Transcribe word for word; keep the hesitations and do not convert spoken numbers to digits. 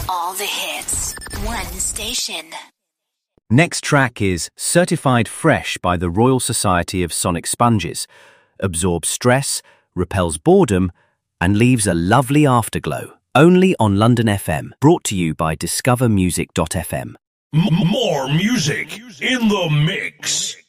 All the hits. One station. Next track is Certified Fresh by the Royal Society of Sonic Sponges. Absorbs stress, repels boredom, and leaves a lovely afterglow. Only on London F M. Brought to you by discover music dot f m. M- more music in the mix.